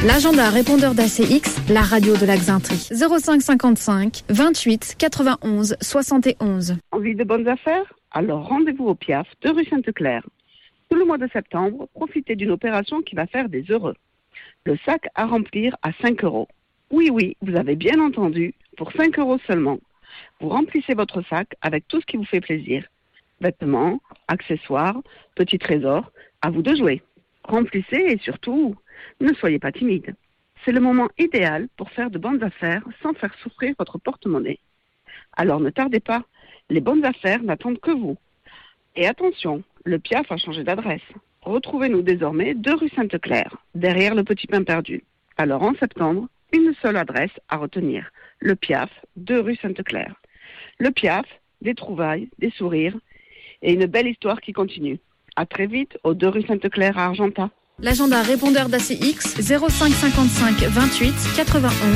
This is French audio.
L'agenda répondeur d'ACX, la radio de la Xaintrie. 05 55 28 91 71. Envie de bonnes affaires? Alors rendez-vous au Piaf de rue Sainte-Claire. Tout le mois de septembre, profitez d'une opération qui va faire des heureux. Le sac à remplir à 5 €. Oui, vous avez bien entendu, pour 5 € seulement. Vous remplissez votre sac avec tout ce qui vous fait plaisir. Vêtements, accessoires, petits trésors, à vous de jouer. Remplissez et surtout, ne soyez pas timide. C'est le moment idéal pour faire de bonnes affaires sans faire souffrir votre porte-monnaie. Alors ne tardez pas, les bonnes affaires n'attendent que vous. Et attention, le Piaf a changé d'adresse. Retrouvez-nous désormais 2 rue Sainte-Claire, derrière le Petit Pain Perdu. Alors en septembre, une seule adresse à retenir, le Piaf, 2 rue Sainte-Claire. Le Piaf, des trouvailles, des sourires et une belle histoire qui continue. À très vite aux 2 rue Sainte-Claire à Argentat. L'agenda répondeur d'ACX 05 55 28 91